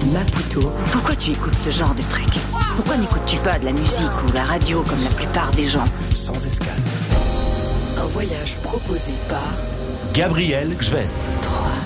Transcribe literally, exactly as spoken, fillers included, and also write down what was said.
Maputo. Pourquoi tu écoutes ce genre de truc? Pourquoi n'écoutes-tu pas de la musique ou la radio comme la plupart des gens? Sans escale. Un voyage proposé par Gabriel Gven. trois.